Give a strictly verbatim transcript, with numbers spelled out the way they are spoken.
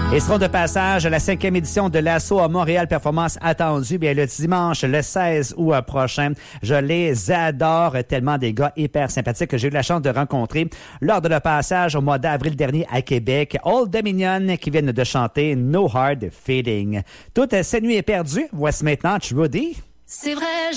Ils seront de passage à la cinquième édition de l'Assaut à Montréal, performance attendue bien le dimanche, le seize août prochain. Je les adore tellement, des gars hyper sympathiques que j'ai eu la chance de rencontrer lors de leur passage au mois d'avril dernier à Québec. Old Dominion qui viennent de chanter No Hard Feeling. Toute cette nuit est perdue. Voici maintenant Trudy. C'est vrai,